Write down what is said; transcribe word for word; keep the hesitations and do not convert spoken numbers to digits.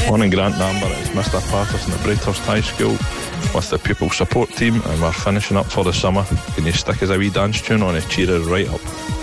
Morning Grant and Amber, it's Mister Patterson at Braithurst High School with the pupil support team, and we're finishing up for the summer. Can you stick us a wee dance tune on it, cheer us right up?